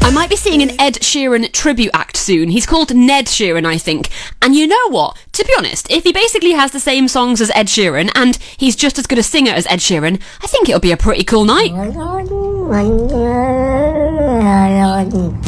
I might be seeing an Ed Sheeran tribute act soon. He's called Ned Sheeran, I think. And you know what? To be honest, if he basically has the same songs as Ed Sheeran and he's just as good a singer as Ed Sheeran, I think it'll be a pretty cool night.